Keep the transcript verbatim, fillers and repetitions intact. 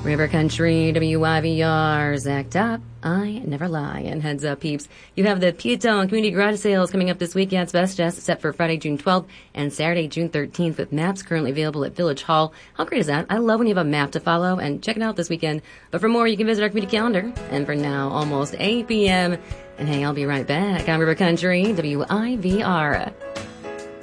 River Country, W I V R, Zach Top, I never lie. And heads up, peeps, you have the Piatone Community Garage Sales coming up this weekend. It's Best Jazz set for Friday, June twelfth and Saturday, June thirteenth with maps currently available at Village Hall. How great is that? I love when you have a map to follow, and check it out this weekend. But for more, you can visit our community calendar. And for now, almost eight p.m. And hey, I'll be right back on River Country, W I V R.